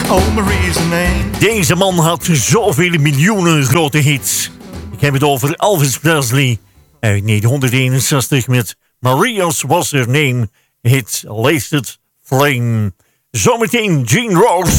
Oh, Marie's her name. Deze man had zoveel miljoenen grote hits. Ik heb het over Elvis Presley uit 1961 met Maria's Was Her Name, hit Laced Flame. Zometeen Gene Rose.